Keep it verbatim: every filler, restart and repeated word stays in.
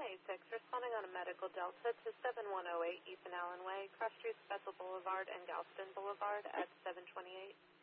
eighty-six, responding on a medical delta to seven one zero eight Ethan Allen Way, Cross Streets, Bethel Boulevard, and Galveston Boulevard at seven twenty-eight.